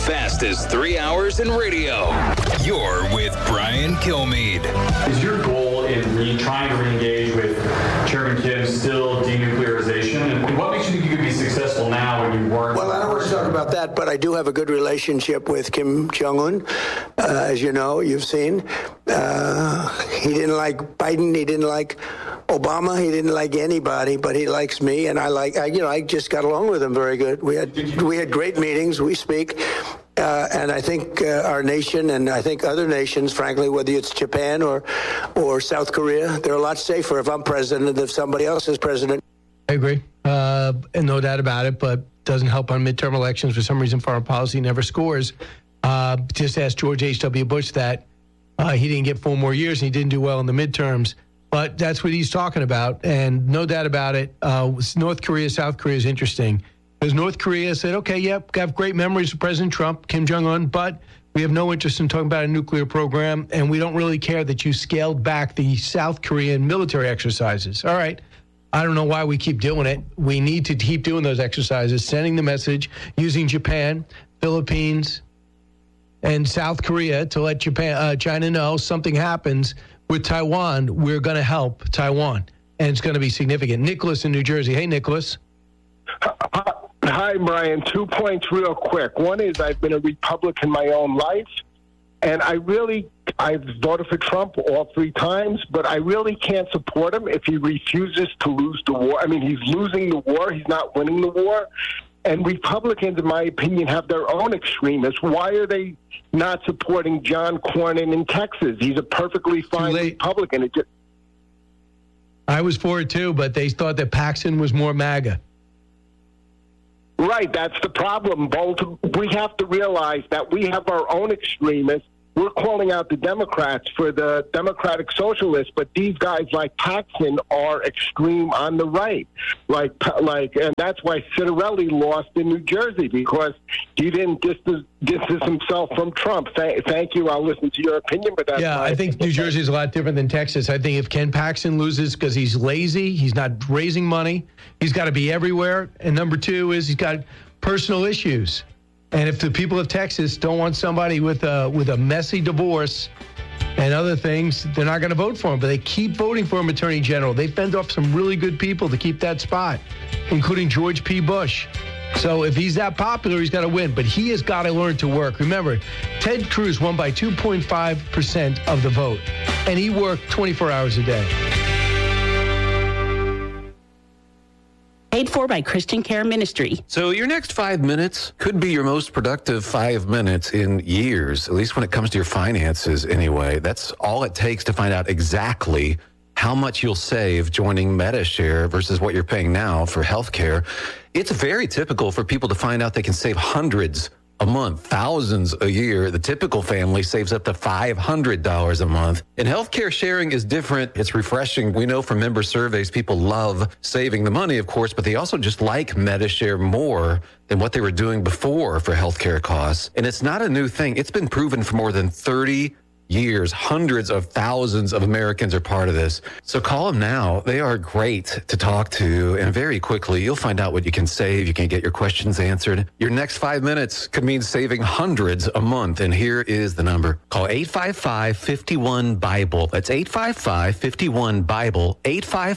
fastest 3 hours in radio. You're with Brian Kilmeade. Is your goal in trying to re-engage with Chairman Kim still denuclearization? And what makes you think you could be successful now when you weren't? Well, I don't want to talk about that, but I do have a good relationship with Kim Jong-un. As you know, you've seen. He didn't like Biden. He didn't like Obama. He didn't like anybody, but he likes me, and I just got along with him very good. We had great meetings. We speak. And I think our nation, and I think other nations, frankly, whether it's Japan or South Korea, they're a lot safer if I'm president than if somebody else is president. I agree, and no doubt about it, but doesn't help on midterm elections. For some reason, foreign policy never scores. Just ask George H.W. Bush that. He didn't get 4 more years, and he didn't do well in the midterms. But that's what he's talking about, and no doubt about it. North Korea, South Korea is interesting. Because North Korea said, okay, yep, got great memories of President Trump, Kim Jong-un, but we have no interest in talking about a nuclear program, and we don't really care that you scaled back the South Korean military exercises. All right. I don't know why we keep doing it. We need to keep doing those exercises, sending the message, using Japan, Philippines, and South Korea to let China know something happens with Taiwan. We're going to help Taiwan, and it's going to be significant. Nicholas in New Jersey. Hey, Nicholas. Hi, Brian. 2 points real quick. One is I've been a Republican my own life, and I've voted for Trump all 3 times, but I really can't support him if he refuses to lose the war. I mean, he's losing the war. He's not winning the war. And Republicans, in my opinion, have their own extremists. Why are they not supporting John Cornyn in Texas? He's a perfectly fine Republican. I was for it, too, but they thought that Paxton was more MAGA. Right, that's the problem. We have to realize that we have our own extremists. We're calling out the Democrats for the Democratic Socialists, but these guys like Paxton are extreme on the right. And that's why Citarelli lost in New Jersey, because he didn't distance himself from Trump. Thank you. I'll listen to your opinion, but that's I think New Jersey is a lot different than Texas. I think if Ken Paxton loses because he's lazy, he's not raising money, he's got to be everywhere. And number 2 is he's got personal issues. And if the people of Texas don't want somebody with a messy divorce and other things, they're not going to vote for him. But they keep voting for him attorney general. They fend off some really good people to keep that spot, including George P. Bush. So if he's that popular, he's got to win. But he has got to learn to work. Remember, Ted Cruz won by 2.5% of the vote, and he worked 24 hours a day. Paid for by Christian Care Ministry. So your next 5 minutes could be your most productive 5 minutes in years, at least when it comes to your finances anyway. That's all it takes to find out exactly how much you'll save joining Medi-Share versus what you're paying now for healthcare. It's very typical for people to find out they can save hundreds a month, thousands a year. The typical family saves up to $500 a month. And healthcare sharing is different. It's refreshing. We know from member surveys, people love saving the money, of course, but they also just like Medi-Share more than what they were doing before for healthcare costs. And it's not a new thing. It's been proven for more than 30 years. Hundreds of thousands of Americans are part of this. So call them now. They are great to talk to, and very quickly you'll find out what you can save. You can get your questions answered. Your next 5 minutes could mean saving hundreds a month, and here is the number. Call 855-51-BIBLE. That's 855-51-BIBLE.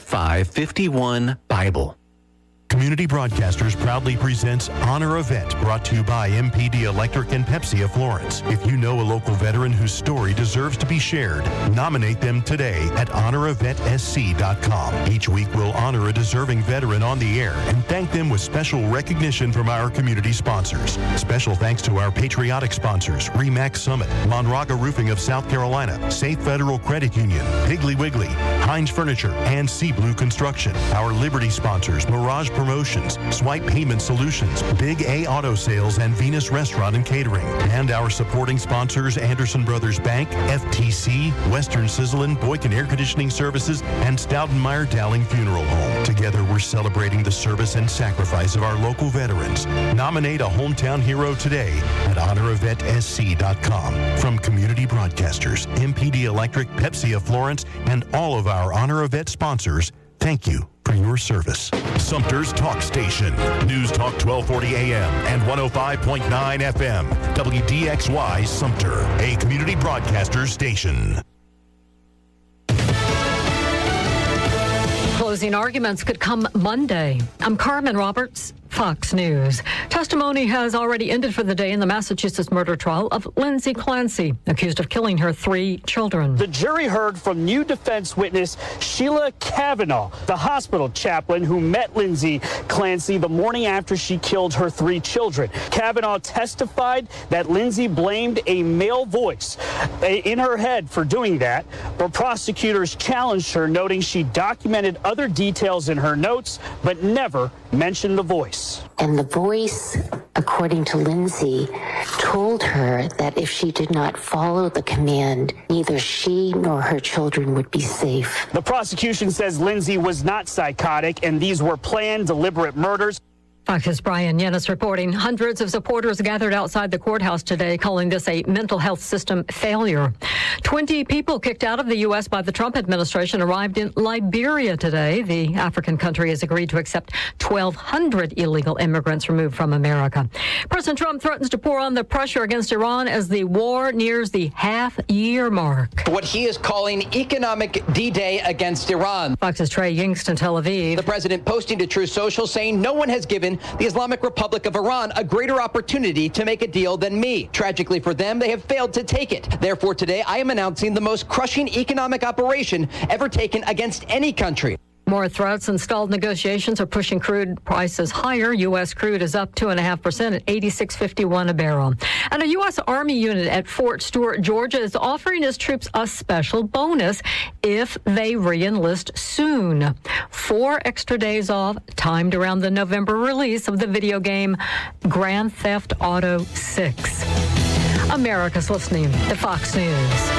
855-51-BIBLE. Community Broadcasters proudly presents Honor Event, brought to you by MPD Electric and Pepsi of Florence. If you know a local veteran whose story deserves to be shared, nominate them today at honoreventsc.com. Each week we'll honor a deserving veteran on the air and thank them with special recognition from our community sponsors. Special thanks to our patriotic sponsors, RE/MAX Summit, Monraga Roofing of South Carolina, Safe Federal Credit Union, Piggly Wiggly, Heinz Furniture, and Sea Blue Construction. Our Liberty sponsors, Mirage Promotions, Swipe Payment Solutions, Big A Auto Sales, and Venus Restaurant and Catering. And our supporting sponsors, Anderson Brothers Bank, FTC, Western Sizzlin', Boykin Air Conditioning Services, and Stoutenmeyer Dowling Funeral Home. Together, we're celebrating the service and sacrifice of our local veterans. Nominate a hometown hero today at honoreventsc.com. From Community Broadcasters, MPD Electric, Pepsi of Florence, and all of our Honor Event sponsors, thank you for for your service. Sumter's Talk Station. News Talk 1240 AM and 105.9 FM. WDXY Sumter, a community broadcaster station. Closing arguments could come Monday. I'm Carmen Roberts, Fox News. Testimony has already ended for the day in the Massachusetts murder trial of Lindsay Clancy, accused of killing her 3 children. The jury heard from new defense witness Sheila Kavanaugh, the hospital chaplain who met Lindsay Clancy the morning after she killed her 3 children. Kavanaugh testified that Lindsay blamed a male voice in her head for doing that, but prosecutors challenged her, noting she documented other details in her notes, but never mentioned the voice. And the voice, according to Lindsay, told her that if she did not follow the command, neither she nor her children would be safe. The prosecution says Lindsay was not psychotic and these were planned, deliberate murders. Fox's Brian Yennis reporting hundreds of supporters gathered outside the courthouse today, calling this a mental health system failure. 20 people kicked out of the U.S. by the Trump administration arrived in Liberia today. The African country has agreed to accept 1,200 illegal immigrants removed from America. President Trump threatens to pour on the pressure against Iran as the war nears the half-year mark. What he is calling economic D-Day against Iran. Fox's Trey Yingst in Tel Aviv. The president posting to Truth Social saying no one has given the Islamic Republic of Iran a greater opportunity to make a deal than me. Tragically for them, they have failed to take it. Therefore, today, I am announcing the most crushing economic operation ever taken against any country. More threats and stalled negotiations are pushing crude prices higher. U.S. crude is up 2.5% at $86.51 a barrel. And a U.S. Army unit at Fort Stewart, Georgia, is offering its troops a special bonus if they re-enlist soon. 4 extra days off, timed around the November release of the video game Grand Theft Auto 6. America's listening to Fox News.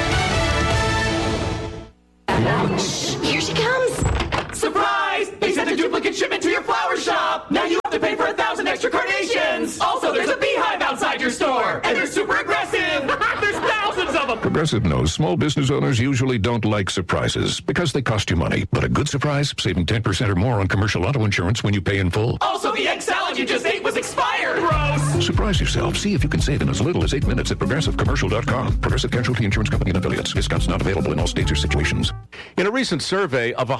Here she comes. Surprise! They sent a duplicate shipment to your flower shop. Now you have to pay for 1,000 extra carnations. Also, there's a beehive outside your store, and they're super aggressive. There's thousands of them. Progressive knows small business owners usually don't like surprises because they cost you money. But a good surprise, saving 10% or more on commercial auto insurance when you pay in full. Also, the egg salad you just ate was expired. Gross. Surprise yourself. See if you can save in as little as 8 minutes at ProgressiveCommercial.com. Progressive Casualty Insurance Company and Affiliates. Discounts not available in all states or situations. In a recent survey of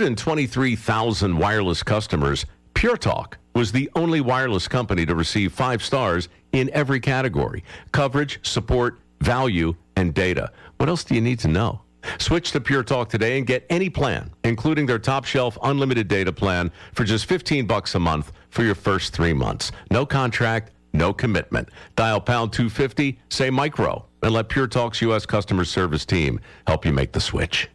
123,000 wireless customers, Pure Talk was the only wireless company to receive 5 stars in every category: coverage, support, value, and data. What else do you need to know? Switch to Pure Talk today and get any plan, including their top shelf unlimited data plan, for just $15 a month for your first 3 months. No contract, no commitment. Dial pound 250, say micro, and let Pure Talk's U.S. customer service team help you make the switch.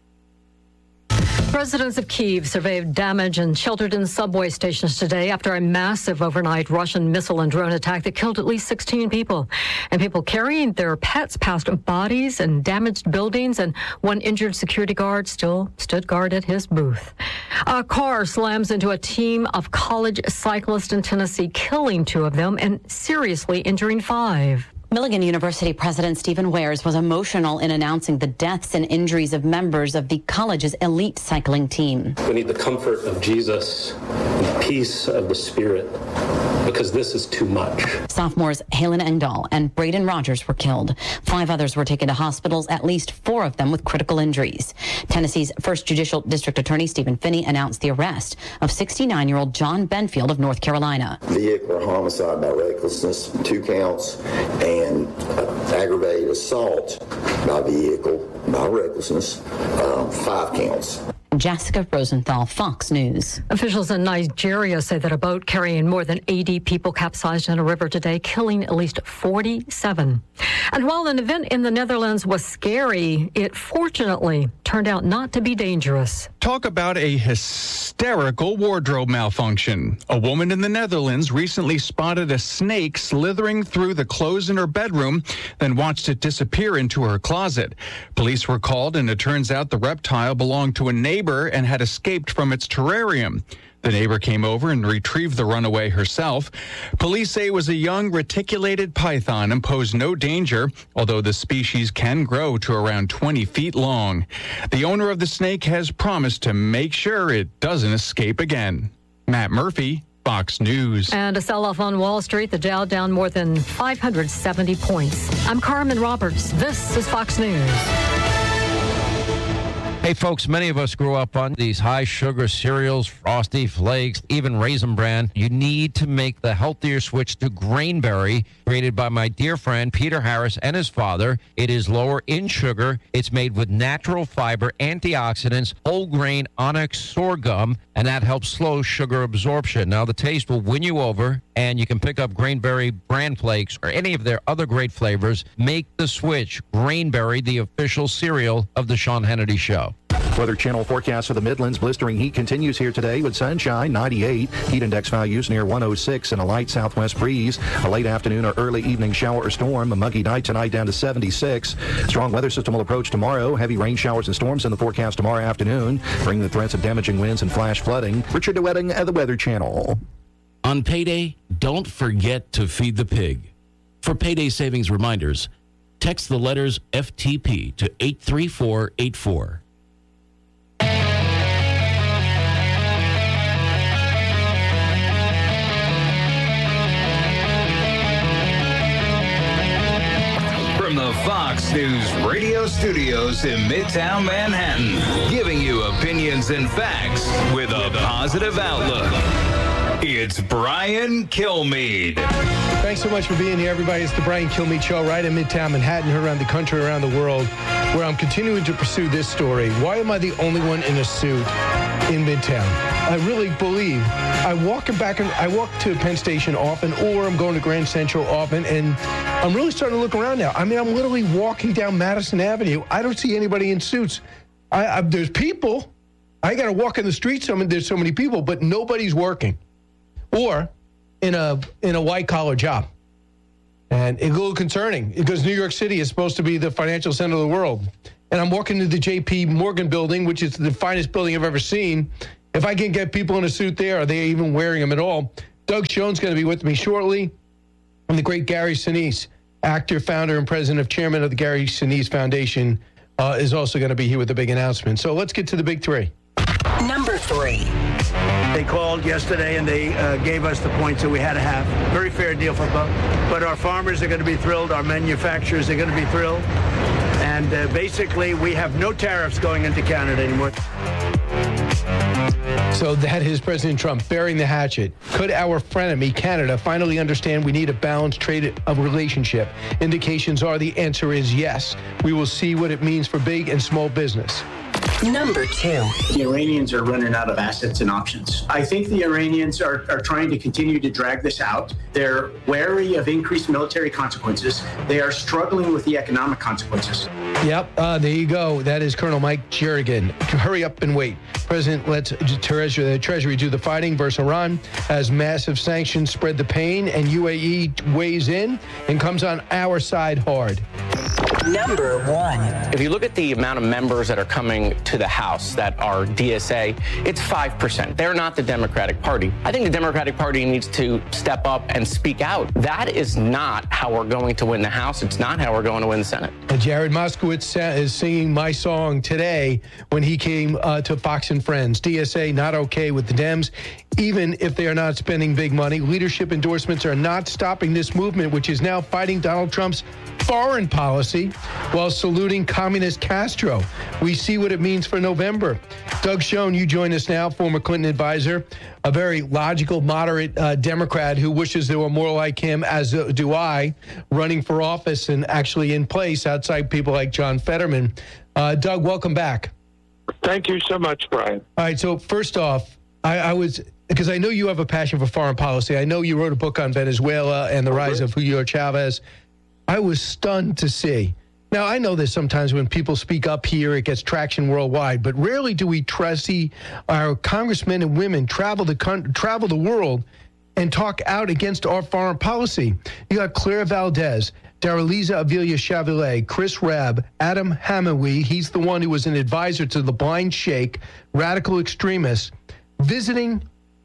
Residents of Kyiv surveyed damage and sheltered in subway stations today after a massive overnight Russian missile and drone attack that killed at least 16 people. And people carrying their pets passed bodies and damaged buildings, and one injured security guard still stood guard at his booth. A car slams into a team of college cyclists in Tennessee, killing 2 of them and seriously injuring 5. Milligan University President Stephen Wares was emotional in announcing the deaths and injuries of members of the college's elite cycling team. We need the comfort of Jesus and the peace of the Spirit, because this is too much. Sophomores Halen Engdahl and Braden Rogers were killed. 5 others were taken to hospitals, at least 4 of them with critical injuries. Tennessee's first judicial district attorney, Stephen Finney, announced the arrest of 69-year-old John Benfield of North Carolina. Vehicular homicide by recklessness, 2 counts, and aggravated assault by vehicle by recklessness, 5 counts. Jessica Rosenthal, Fox News. Officials in Nigeria say that a boat carrying more than 80 people capsized in a river today, killing at least 47. And while an event in the Netherlands was scary, it fortunately turned out not to be dangerous. Talk about a hysterical wardrobe malfunction. A woman in the Netherlands recently spotted a snake slithering through the clothes in her bedroom, then watched it disappear into her closet. Police were called, and it turns out the reptile belonged to a neighbor and had escaped from its terrarium. The neighbor came over and retrieved the runaway herself. Police say it was a young reticulated python and posed no danger, although the species can grow to around 20 feet long. The owner of the snake has promised to make sure it doesn't escape again. Matt Murphy, Fox News. And a sell-off on Wall Street, the Dow down more than 570 points. I'm Carmen Roberts. This is Fox News. Hey, folks, many of us grew up on these high-sugar cereals, Frosty Flakes, even Raisin Bran. You need to make the healthier switch to Grainberry, created by my dear friend Peter Harris and his father. It is lower in sugar. It's made with natural fiber, antioxidants, whole grain onyx sorghum, and that helps slow sugar absorption. Now, the taste will win you over, and you can pick up Grainberry Bran Flakes or any of their other great flavors. Make the switch. Grainberry, the official cereal of the Sean Hannity Show. Weather Channel forecast for the Midlands. Blistering heat continues here today with sunshine, 98. Heat index values near 106 and a light southwest breeze. A late afternoon or early evening shower or storm. A muggy night tonight down to 76. Strong weather system will approach tomorrow. Heavy rain showers and storms in the forecast tomorrow afternoon, bringing the threats of damaging winds and flash flooding. Richard DeWetting at the Weather Channel. On payday, don't forget to feed the pig. For payday savings reminders, text the letters FTP to 83484. From the Fox News radio studios in Midtown Manhattan, giving you opinions and facts with a positive outlook. It's Brian Kilmeade. Thanks so much for being here, everybody. It's the Brian Kilmeade Show right in Midtown Manhattan, heard around the country, around the world, where I'm continuing to pursue this story. Why am I the only one in a suit in Midtown? I really believe. I walk to Penn Station often, or I'm going to Grand Central often, and I'm really starting to look around now. I mean, I'm literally walking down Madison Avenue. I don't see anybody in suits. There's people. I got to walk in the streets. There's so many people, but nobody's working, or in a white collar job. And it's a little concerning because New York City is supposed to be the financial center of the world. And I'm walking to the J.P. Morgan building, which is the finest building I've ever seen. If I can get people in a suit there, are they even wearing them at all? Doug Schoen's going to be with me shortly. And the great Gary Sinise, actor, founder, and president of chairman of the Gary Sinise Foundation, is also going to be here with a big announcement. So let's get to the big three. Number 3. They called yesterday and they gave us the points that we had to have. Very fair deal for both. But our farmers are going to be thrilled. Our manufacturers are going to be thrilled. And basically, we have no tariffs going into Canada anymore. So that is President Trump burying the hatchet. Could our frenemy, Canada, finally understand we need a balanced trade relationship? Indications are the answer is yes. We will see what it means for big and small business. Number 2. The Iranians are running out of assets and options. I think the Iranians are trying to continue to drag this out. They're wary of increased military consequences. They are struggling with the economic consequences. Yep, there you go. That is Colonel Mike Jernigan. Hurry up and wait. President lets the Treasury do the fighting versus Iran, as massive sanctions spread the pain, and UAE weighs in and comes on our side hard. Number 1. If you look at the amount of members that are coming to the House that are DSA, it's 5%. They're not the Democratic Party. I think the Democratic Party needs to step up and speak out. That is not how we're going to win the House. It's not how we're going to win the Senate. Jared Moskowitz is singing my song today when he came to Fox and Friends. DSA not okay with the Dems, even if they are not spending big money. Leadership endorsements are not stopping this movement, which is now fighting Donald Trump's foreign policy while saluting communist Castro. We see what it means for November. Doug Schoen, you join us now, former Clinton advisor, a very logical, moderate Democrat who wishes there were more like him, as do I, running for office and actually in place outside people like John Fetterman. Doug, welcome back. Thank you so much, Brian. All right, so first off, I was, because I know you have a passion for foreign policy. I know you wrote a book on Venezuela and the rise of Hugo Chavez. I was stunned to see. Now, I know that sometimes when people speak up here, it gets traction worldwide, but rarely do we see our congressmen and women travel the world and talk out against our foreign policy. You got Claire Valdez, Daraliza Avila-Chavelet, Chris Rabb, Adam Hamawi, he's the one who was an advisor to the blind sheikh, radical extremists, visiting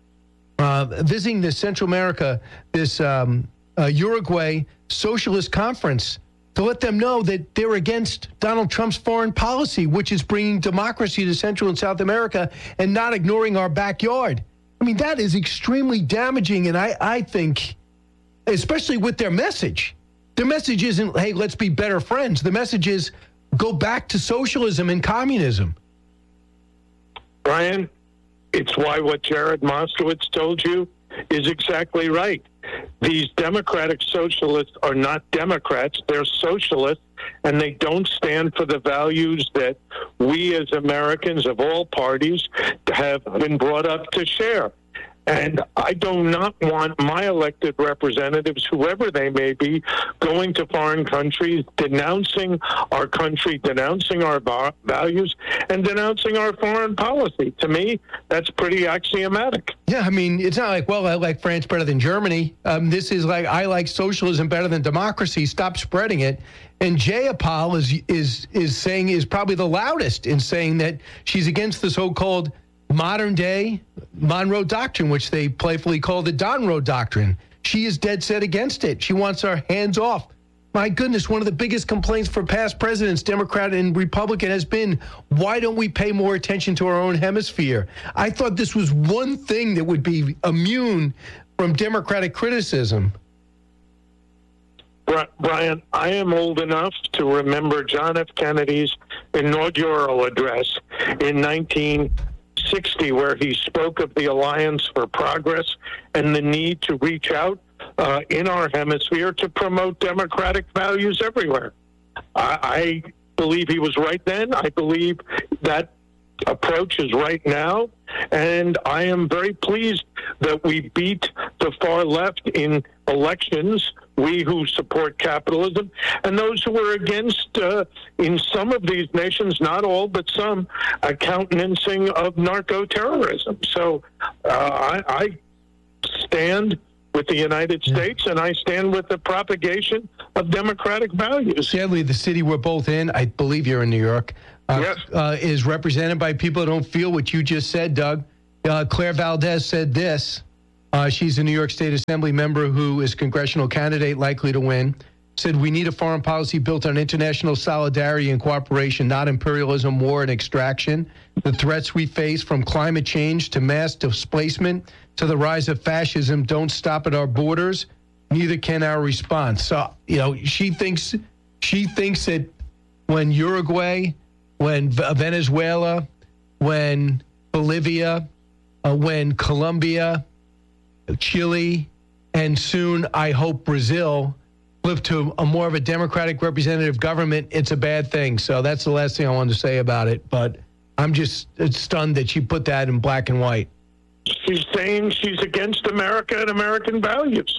visiting this Central America, this Uruguay Socialist Conference, to let them know that they're against Donald Trump's foreign policy, which is bringing democracy to Central and South America and not ignoring our backyard. I mean, that is extremely damaging, and I think, especially with their message isn't, hey, let's be better friends. The message is, go back to socialism and communism. Brian, it's why what Jared Moskowitz told you is exactly right. These democratic socialists are not Democrats. They're socialists, and they don't stand for the values that we as Americans of all parties have been brought up to share. And I do not want my elected representatives, whoever they may be, going to foreign countries, denouncing our country, denouncing our values, and denouncing our foreign policy. To me, that's pretty axiomatic. Yeah, I mean, it's not like, well, I like France better than Germany. This is like, I like socialism better than democracy. Stop spreading it. And Jayapal is probably the loudest in saying that she's against the so-called modern-day Monroe Doctrine, which they playfully call the Donroe Doctrine. She is dead set against it. She wants our hands off. My goodness, one of the biggest complaints for past presidents, Democrat and Republican, has been, why don't we pay more attention to our own hemisphere? I thought this was one thing that would be immune from Democratic criticism. Brian, I am old enough to remember John F. Kennedy's inaugural address in 1960, where he spoke of the Alliance for Progress and the need to reach out in our hemisphere to promote democratic values everywhere. I believe he was right then. I believe that approach is right now. And I am very pleased that we beat the far left in elections, we who support capitalism, and those who are against, in some of these nations, not all, but some, countenancing of narco-terrorism. So I stand with the United States, and I stand with the propagation of democratic values. Sadly, the city we're both in, I believe you're in New York, yes. Is represented by people who don't feel what you just said, Doug. Claire Valdez said this. She's a New York State Assembly member who is congressional candidate likely to win. Said, we need a foreign policy built on international solidarity and cooperation, not imperialism, war, and extraction. The threats we face, from climate change to mass displacement to the rise of fascism, don't stop at our borders. Neither can our response. So, she thinks that when Uruguay, when Venezuela, when Bolivia, when Colombia, Chile, and soon, I hope, Brazil flip to a more of a democratic representative government, it's a bad thing. So that's the last thing I wanted to say about it. But I'm just stunned that she put that in black and white. She's saying she's against America and American values.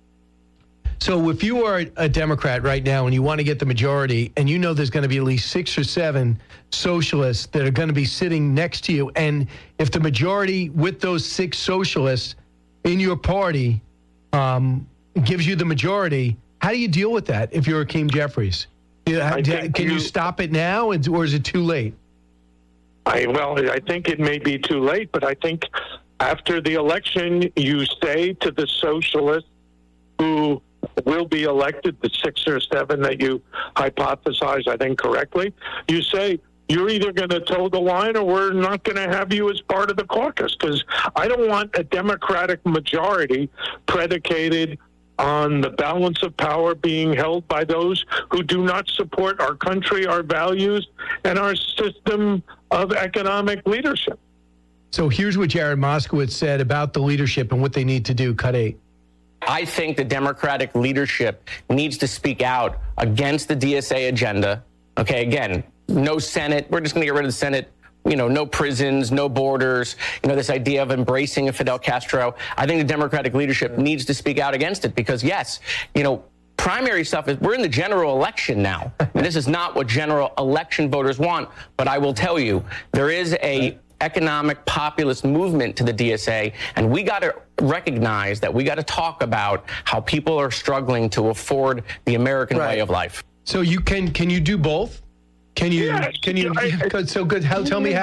So if you are a Democrat right now and you want to get the majority, and you know there's going to be at least 6 or 7 socialists that are going to be sitting next to you, and if the majority with those 6 socialists in your party gives you the majority, how do you deal with that if you're Hakeem Jeffries? Can you stop it now, or is it too late? I think it may be too late, but I think after the election, you say to the socialists who will be elected, the 6 or 7 that you hypothesize, I think correctly, you say, you're either going to toe the line or we're not going to have you as part of the caucus, because I don't want a Democratic majority predicated on the balance of power being held by those who do not support our country, our values, and our system of economic leadership. So here's what Jared Moskowitz said about the leadership and what they need to do. Cut 8. I think the Democratic leadership needs to speak out against the DSA agenda. Okay, again, no Senate. We're just going to get rid of the Senate. No prisons, no borders, this idea of embracing a Fidel Castro. I think the Democratic leadership needs to speak out against it because, yes, primary stuff is, we're in the general election now. And this is not what general election voters want. But I will tell you, there is a economic populist movement to the DSA, and we got to recognize that we got to talk about how people are struggling to afford the American way of life. So can you do both? Can you? So good. Tell me how.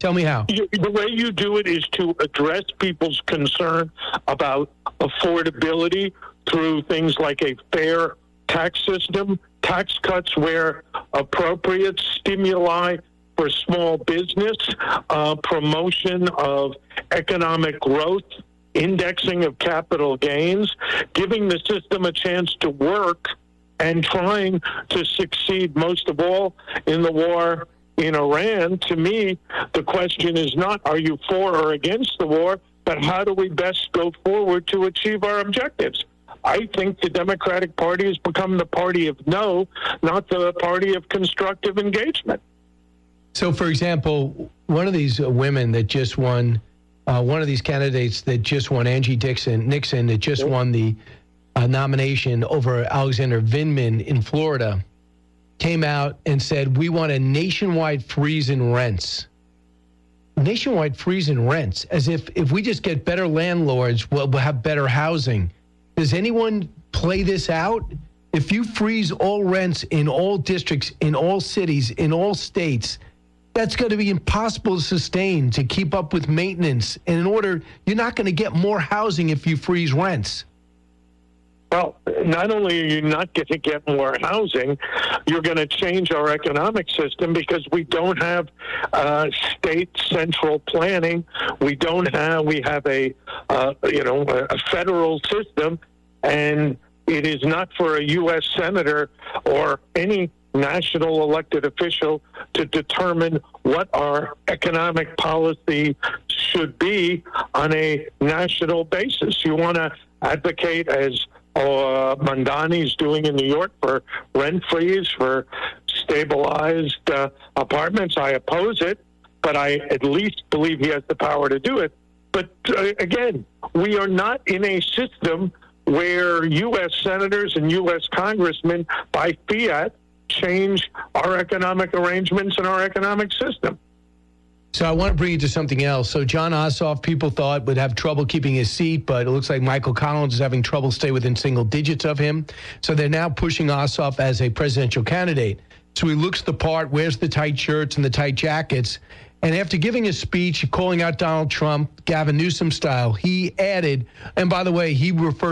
Tell me how. The way you do it is to address people's concern about affordability through things like a fair tax system, tax cuts where appropriate, stimuli for small business, promotion of economic growth, indexing of capital gains, giving the system a chance to work, and trying to succeed most of all in the war in Iran. To me, the question is not are you for or against the war, but how do we best go forward to achieve our objectives? I think the Democratic Party has become the party of no, not the party of constructive engagement. So, for example, one of these women that just won, one of these candidates that just won, Angie Nixon, that just won the nomination over Alexander Vindman in Florida, came out and said, we want a nationwide freeze in rents. Nationwide freeze in rents, as if we just get better landlords, we'll have better housing. Does anyone play this out? If you freeze all rents in all districts, in all cities, in all states, that's going to be impossible to sustain, to keep up with maintenance. And you're not going to get more housing if you freeze rents. Well, not only are you not going to get more housing, you're going to change our economic system because we don't have state central planning. We have a federal system, and it is not for a U.S. senator or any national elected official to determine what our economic policy should be on a national basis. You want to advocate, as Mandani's doing in New York, for rent freeze, for stabilized apartments. I oppose it, but I at least believe he has the power to do it. But again, we are not in a system where U.S. senators and U.S. congressmen, by fiat, change our economic arrangements and our economic system. So I want to bring you to something else. So John Ossoff, people thought, would have trouble keeping his seat, but it looks like Michael Collins is having trouble stay within single digits of him. So they're now pushing Ossoff as a presidential candidate. So he looks the part, wears the tight shirts and the tight jackets. And after giving a speech calling out Donald Trump, Gavin Newsom style, he added, and by the way, he referred